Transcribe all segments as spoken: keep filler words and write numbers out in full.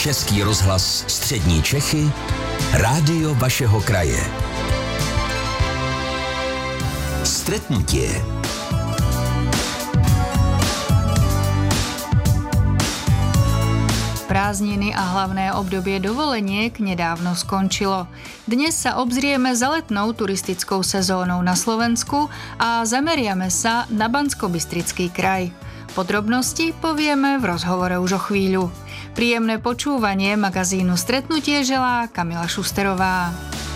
Český rozhlas Střední Čechy, rádio vašeho kraje. Stretnutie. Prázdniny a hlavné obdobie dovoleniek nedávno skončilo. Dnes sa obzrieme za letnou turistickou sezónou na Slovensku a zameriame sa na Banskobystrický kraj. Podrobnosti povieme v rozhovore už o chvíľu. Príjemné počúvanie magazínu Stretnutie želá Kamila Šusterová.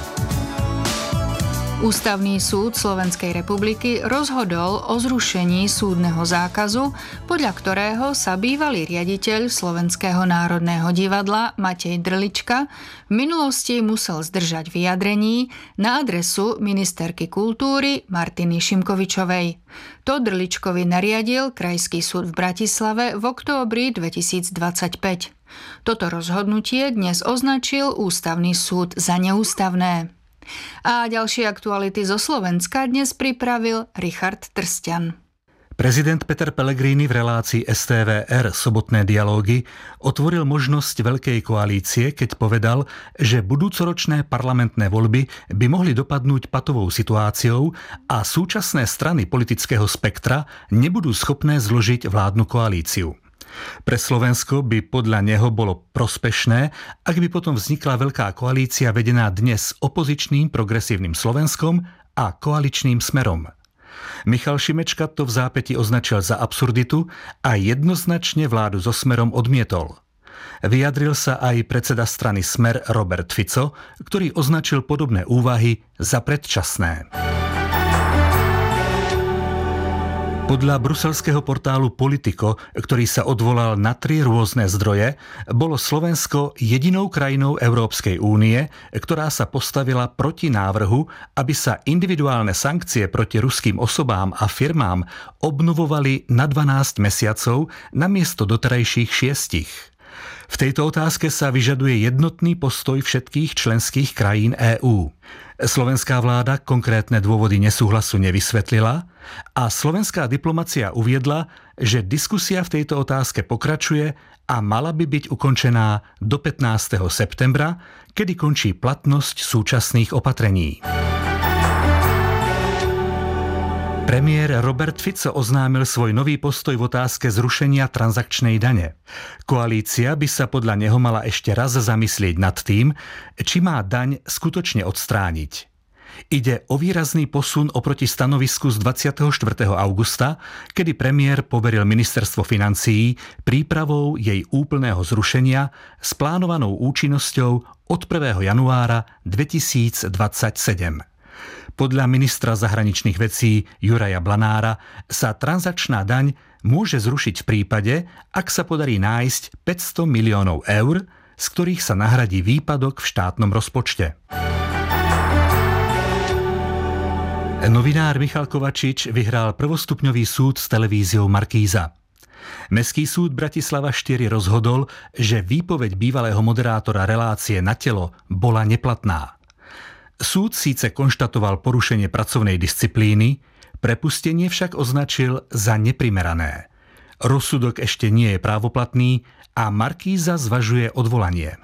Ústavný súd Slovenskej republiky rozhodol o zrušení súdneho zákazu, podľa ktorého sa bývalý riaditeľ Slovenského národného divadla Matej Drlička v minulosti musel zdržať vyjadrení na adresu ministerky kultúry Martiny Šimkovičovej. To Drličkovi nariadil Krajský súd v Bratislave v októbri dvetisícdvadsaťpäť. Toto rozhodnutie dnes označil Ústavný súd za neústavné. A ďalšie aktuality zo Slovenska dnes pripravil Richard Trsťan. Prezident Peter Pellegrini v relácii es té vé er Sobotné dialógy otvoril možnosť veľkej koalície, keď povedal, že budúcoročné parlamentné voľby by mohli dopadnúť patovou situáciou a súčasné strany politického spektra nebudú schopné zložiť vládnu koalíciu. Pre Slovensko by podľa neho bolo prospešné, ak by potom vznikla veľká koalícia vedená dnes opozičným Progresívnym Slovenskom a koaličným Smerom. Michal Šimečka to v zápäti označil za absurditu a jednoznačne vládu so Smerom odmietol. Vyjadril sa aj predseda strany Smer Robert Fico, ktorý označil podobné úvahy za predčasné. Podľa bruselského portálu Politico, ktorý sa odvolal na tri rôzne zdroje, bolo Slovensko jedinou krajinou Európskej únie, ktorá sa postavila proti návrhu, aby sa individuálne sankcie proti ruským osobám a firmám obnovovali na dvanásť mesiacov namiesto doterajších šiestich. V tejto otázke sa vyžaduje jednotný postoj všetkých členských krajín EÚ. Slovenská vláda konkrétne dôvody nesúhlasu nevysvetlila a slovenská diplomacia uviedla, že diskusia v tejto otázke pokračuje a mala by byť ukončená do pätnásteho septembra, kedy končí platnosť súčasných opatrení. Premiér Robert Fico oznámil svoj nový postoj v otázke zrušenia transakčnej dane. Koalícia by sa podľa neho mala ešte raz zamyslieť nad tým, či má daň skutočne odstrániť. Ide o výrazný posun oproti stanovisku z dvadsiateho štvrtého augusta, kedy premiér poveril ministerstvo financií prípravou jej úplného zrušenia s plánovanou účinnosťou od prvého januára dvetisícdvadsaťsedem. Podľa ministra zahraničných vecí Juraja Blanára sa transakčná daň môže zrušiť v prípade, ak sa podarí nájsť päťsto miliónov eur, z ktorých sa nahradí výpadok v štátnom rozpočte. Novinár Michal Kovačič vyhral prvostupňový súd s televíziou Markíza. Mestský súd Bratislava štyri rozhodol, že výpoveď bývalého moderátora relácie Na telo bola neplatná. Súd síce konštatoval porušenie pracovnej disciplíny, prepustenie však označil za neprimerané. Rozsudok ešte nie je právoplatný a Markíza zvažuje odvolanie.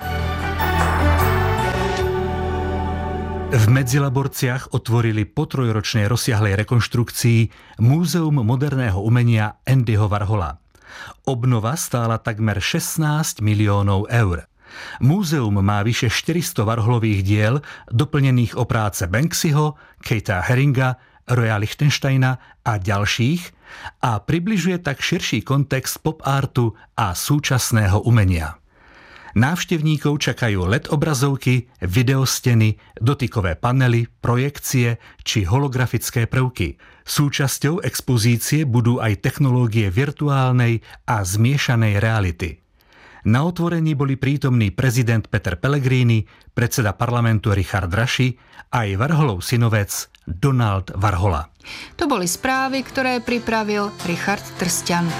V Medzilaborciach otvorili po trojročnej rozsiahlej rekonštrukcii Múzeum moderného umenia Andyho Warhola. Obnova stála takmer šestnásť miliónov eur. Múzeum má vyše štyristo Warholových diel, doplnených o práce Banksyho, Keita Haringa, Roya Lichtensteina a ďalších a približuje tak širší kontext pop-artu a súčasného umenia. Návštevníkov čakajú el é dé obrazovky, videosteny, dotykové panely, projekcie či holografické prvky. Súčasťou expozície budú aj technológie virtuálnej a zmiešanej reality. Na otvorení boli prítomní prezident Peter Pellegrini, predseda parlamentu Richard Raši a aj Warholov synovec Donald Warhola. To boli správy, ktoré pripravil Richard Trsťan.